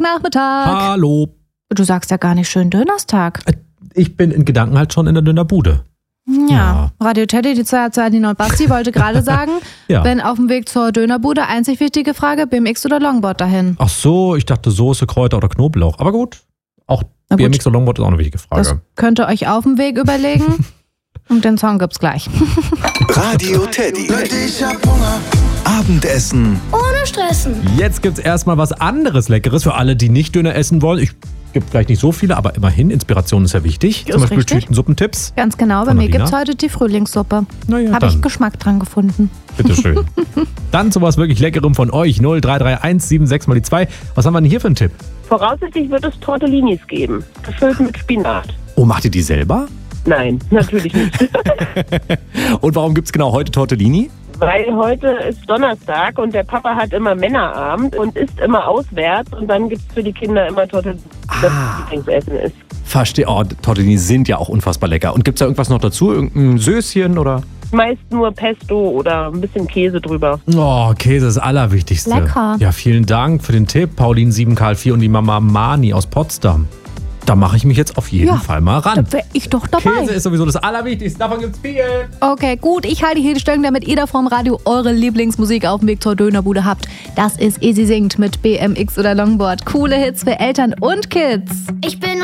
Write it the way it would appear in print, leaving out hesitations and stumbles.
Nachmittag. Hallo. Du sagst ja gar nicht schön Dönerstag. Ich bin in Gedanken halt schon in der Dönerbude. Ja, Radio Teddy, die 229 und Basti wollte gerade sagen, Ja. wenn auf dem Weg zur Dönerbude, einzig wichtige Frage, BMX oder Longboard dahin? Ach so, ich dachte Soße, Kräuter oder Knoblauch. Aber gut, auch Na gut. BMX oder Longboard ist auch eine wichtige Das Frage. könnt ihr euch auf dem Weg überlegen. Und den Song gibt's gleich. Radio Teddy. Abendessen Ohne Stressen. Jetzt gibt's erstmal was anderes Leckeres für alle, die nicht Döner essen wollen. Ich gibt vielleicht nicht so viele, aber immerhin, Inspiration ist ja wichtig. Ist Zum Beispiel richtig. Tütensuppentipps. Ganz genau, bei Von mir Alina? gibt's heute die Frühlingssuppe. Naja, Habe ich dann. Geschmack dran gefunden. Bitteschön. Dann sowas wirklich Leckerem von euch. 0331 76 mal die 2. Was haben wir denn hier für einen Tipp? Voraussichtlich wird es Tortellinis geben, gefüllt mit Spinat. Oh, macht ihr die selber? Nein, natürlich nicht. Und warum gibt's genau heute Tortellini? Weil heute ist Donnerstag und der Papa hat immer Männerabend und isst immer auswärts und dann gibt es für die Kinder immer Tortellini, das Lieblingsessen ist. Verstehe. Oh, Tortellini sind ja auch unfassbar lecker. Und gibt's da irgendwas noch dazu? Irgendein Söschen oder? Meist nur Pesto oder ein bisschen Käse drüber. Oh, Käse ist das Allerwichtigste. Lecker. Ja, vielen Dank für den Tipp, Pauline 7Karl4 und die Mama Mani aus Potsdam. Da mache ich mich jetzt auf jeden Fall mal ran. Da wäre ich doch dabei. Käse ist sowieso das Allerwichtigste. Davon gibt's viel. Okay, gut, ich halte hier die Stellung, damit ihr da vorm Radio eure Lieblingsmusik auf dem Weg zur Dönerbude habt. Das ist Easy Singt mit BMX oder Longboard. Coole Hits für Eltern und Kids. Ich bin